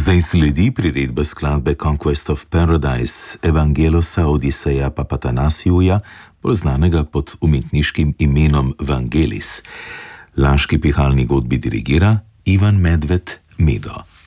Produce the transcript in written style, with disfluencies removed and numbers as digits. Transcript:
Zdaj sledi priredba skladbe Conquest of Paradise Evangelosa Odiseja Papatanasiuja, bolj znanega pod umetniškim imenom Vangelis. Laški pihalni godbi dirigira Ivan Medved Medo.